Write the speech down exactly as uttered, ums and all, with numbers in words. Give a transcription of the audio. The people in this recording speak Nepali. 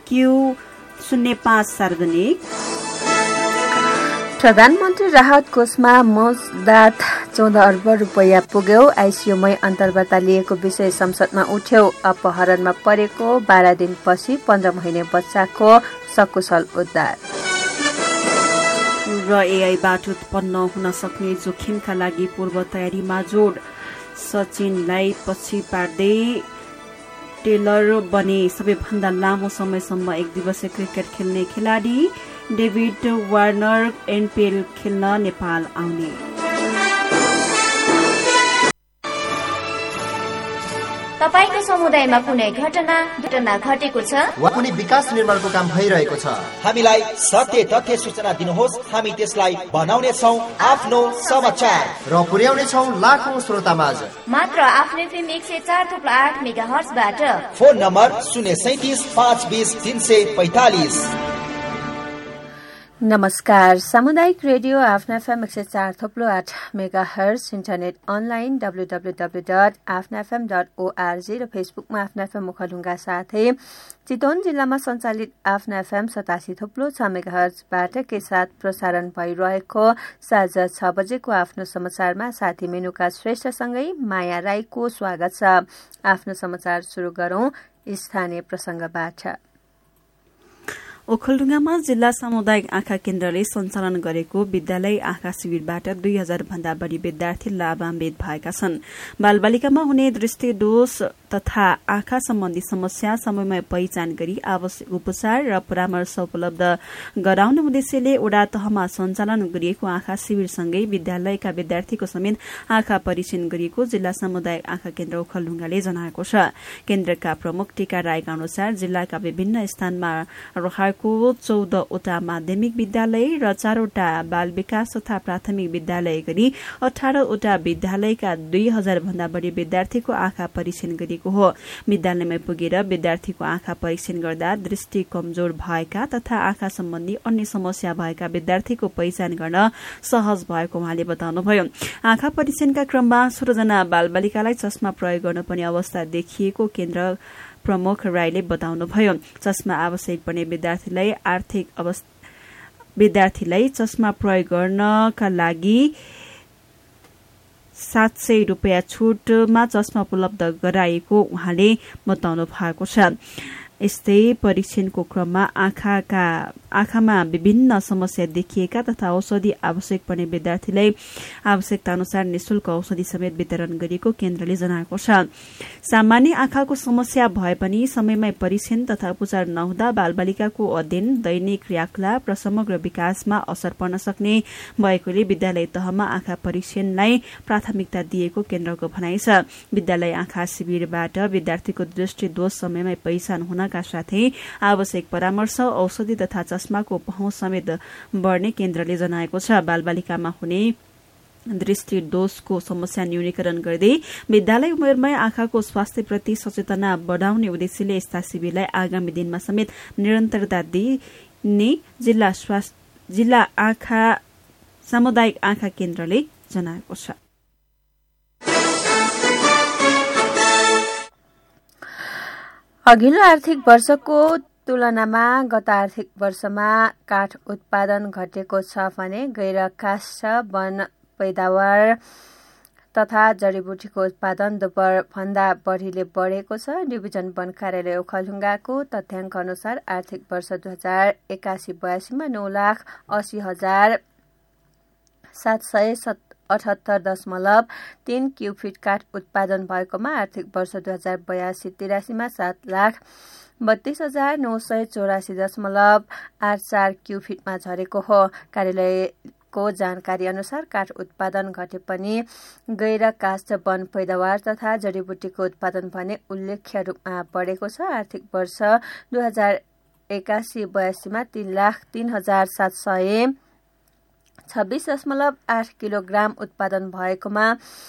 क्यू शून्य पाँच सार्वजनिक। प्रधानमन्त्री राहत कोषमा मौजदात चौध अर्ब रुपियाँ पुग्यो। आइसियुमै अन्तर्वार्ता लिएको विषय संसदमा उठ्यो। अपहरणमा परेको बाह्र दिनपछि पन्ध्र महिने बच्चाको सकुशल उद्धार। र एआईबाट उत्पन्न हुन सक्ने जोखिमका लागि पूर्व तयारीमा जोड। सचिनलाई पछि पार्दै टेलर बने सबैभन्दा लामो समयसम्म एक दिवसीय क्रिकेट खेल्ने खेलाडी। डेभिड वार्नर एनपिएल खेल्न नेपाल आउने। तपाईको समुदायमा कुनै घटना घटना घटेको छ वा कुनै विकास निर्माणको काम भइरहेको छ, हामीलाई सत्य तथ्य सूचना दिनुहोस्। हामी त्यसलाई बनाउने छौं आफ्नो समाचार र पुर्याउने छौं लाखौं श्रोतामाझ मात्र आफ्नो एफएम एक सय चार थुप्रो आठ मेगा हर्जबाट। फोन नम्बर शून्य सैतिस पाँच बीस तीन सय पैंतालिस। नमस्कार। सामुदायिक रेडियो आफ्ना एफएम एक सय चार थोप्लो आठ mega hertz, internet online W W W dot आफ्ना एफएम डट ओआरजी र फेसबुकमा आफ्ना एफएम मुखलुङ्गा साथै चितवन जिल्लामा सञ्चालित आफ्ना एफएम सतासी थोप्लो छ मेगा हर्जबाट के साथ प्रसारण भइरहेको साँझ छ बजेको आफ्नो समाचारमा साथी मेनुका श्रेष्ठसँगै माया राईको स्वागत छ। आफ्नो समाचार सुरु गरौं स्थानीय प्रसंगबाट। ओखलढुङ्गामा जिल्ला सामुदायिक आँखा केन्द्रले सञ्चालन गरेको विद्यालय आँखा शिविरबाट दुई हजार भन्दा बढ़ी विद्यार्थी लाभान्वित भएका छन्। बालबालिकामा हुने दृष्टि दोष तथा आँखा सम्बन्धी समस्या समयमै पहिचान गरी आवश्यक उपचार र परामर्श उपलब्ध गराउने उद्देश्यले वडा तहमा सञ्चालन गरिएको आँखा शिविरसँगै विद्यालयका विद्यार्थीको समेत आँखा परीक्षण गरिएको जिल्ला सामुदायिक आँखा केन्द्र ओखलढुङ्गाले जनाएको छ। केन्द्रका प्रमुख टीका राईका अनुसार जिल्लाका विभिन्न स्थानमा रहेको चौधवटा माध्यमिक विद्यालय र चारवटा बाल विकास तथा प्राथमिक विद्यालय गरी अठारवटा विद्यालयका दुई हजार भन्दा बढ़ी विद्यार्थीको आँखा परीक्षण गरिएको हो। विद्यालयमा पुगेर विद्यार्थीको आँखा परीक्षण गर्दा दृष्टि कमजोर भएका तथा आँखा सम्बन्धी अन्य समस्या भएका विद्यार्थीको पहिचान गर्न सहज भएको उहाँले बताउनुभयो। आँखा परीक्षणका क्रममा सोह्रजना बालबालिकालाई चस्मा प्रयोग गर्नुपर्ने अवस्था देखिएको केन्द्र प्रमुख राईले बताउनुभयो। चस्मा आवश्यक पर्ने विद्यार्थीलाई आर्थिक विद्यार्थीलाई चस्मा प्रयोग गर्नका लागि सात सय रुपियाँ छुटमा चस्मा उपलब्ध गराएको उहाँले बताउनु भएको छ। यस्तै परीक्षणको क्रममा आँखाका आँखामा विभिन्न समस्या देखिएका तथा औषधि आवश्यक पर्ने विद्यार्थीलाई आवश्यकता अनुसार निशुल्क औषधि समेत वितरण गरिएको केन्द्रले जनाएको छ। सामान्य आँखाको समस्या भए पनि समयमै परीक्षण तथा उपचार नहुँदा बालबालिकाको अध्ययन, दैनिक क्रियाकलाप र समग्र विकासमा असर पर्न सक्ने भएकोले विद्यालय तहमा आँखा परीक्षणलाई प्राथमिकता दिएको केन्द्रको भनाइ छ। विद्यालय आँखा शिविरबाट विद्यार्थीको दृष्टि दोष समयमै पहिचान हुनका साथै आवश्यक परामर्श, औषधि तथा चस्माको पहुँच समेत बढ्ने केन्द्रले जनाएको छ। बालबालिकामा हुने दृष्टि दोषको समस्या न्यूनीकरण गर्दै विद्यालय उमेरमै आँखाको स्वास्थ्यप्रति सचेतना बढ़ाउने उद्देश्यले यस्ता शिविरलाई आगामी दिनमा समेत निरन्तरता दिने जिल्ला जिल्ला आँखा सामुदायिक आँखा केन्द्रले जनाएको छ। अघिल्लो आर्थिक वर्षको तुलनामा गत आर्थिक वर्षमा काठ उत्पादन घटेको छ भने गैर काष्ठ वन पैदावार तथा जडीबुटीको उत्पादन दोब्बर भन्दा बढ़ीले बढ़ेको छ। डिभिजन वन कार्यालय ओखलढुङ्गाको तथ्याङ्क अनुसार आर्थिक वर्ष दुई हजार एकासी बयासीमा नौ लाख अस्सी हजार सात सय अठहत्तर दशमलव तीन क्युफिट काठ उत्पादन भएकोमा आर्थिक वर्ष दुई हजार बयासी तिरासीमा सात लाख बत्तीस हजार नौ सय चौरासी दशमलव आठ चार क्युफिटमा झरेको हो। कार्यालयको जानकारी अनुसार काठ उत्पादन घटे पनि गैर काष्ठ वन पैदावार तथा जडीबुटीको उत्पादन भने उल्लेख्य रूपमा बढ़ेको छ। आर्थिक वर्ष दुई हजार एकासी बयासीमा तीन लाख तीन हजार सात सय छब्बीस दशमलव आठ किलोग्राम उत्पादन भएकोमा